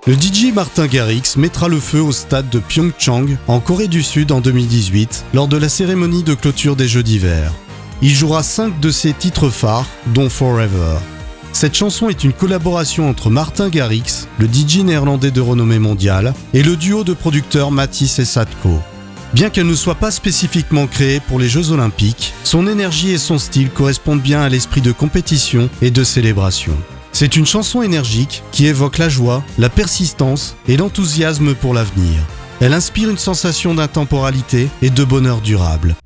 Le DJ Martin Garrix mettra le feu au stade de Pyeongchang, en Corée du Sud en 2018, lors de la cérémonie de clôture des Jeux d'hiver. Il jouera 5 de ses titres phares, dont Forever. Cette chanson est une collaboration entre Martin Garrix, le DJ néerlandais de renommée mondiale, et le duo de producteurs Matisse et Sadko. Bien qu'elle ne soit pas spécifiquement créée pour les Jeux Olympiques, son énergie et son style correspondent bien à l'esprit de compétition et de célébration. C'est une chanson énergique qui évoque la joie, la persistance et l'enthousiasme pour l'avenir. Elle inspire une sensation d'intemporalité et de bonheur durable.